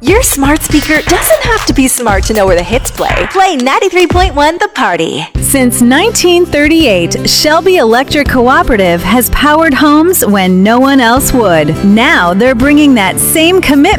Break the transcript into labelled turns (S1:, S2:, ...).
S1: Your smart speaker doesn't have to be smart to know where the hits play. Play 93.1 The Party.
S2: Since 1938, Shelby Electric Cooperative has powered homes when no one else would. Now they're bringing that same commitment